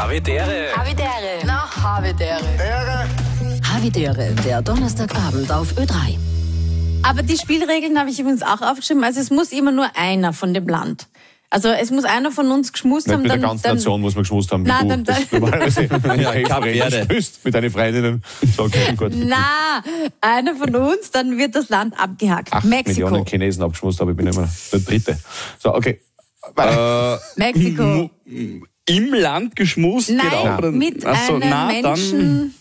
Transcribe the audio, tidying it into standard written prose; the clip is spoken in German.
Havidere. Havidere. Na, Havidere. Havidere, der Donnerstagabend auf Ö3. Aber die Spielregeln habe ich übrigens auch aufgeschrieben. Also es muss immer nur einer von dem Land. Also es muss einer von uns geschmust haben. Mit der ganzen Nation muss man geschmust haben. Nein, Mit deinen Freundinnen. So, okay, gut. Na, einer von uns, dann wird das Land abgehakt. 8 Mexiko. Millionen Chinesen abgeschmust, aber ich bin immer der Dritte. So, okay. Mexiko. Im Land geschmust? Nein, geht auch, mit Achso, einem Menschen.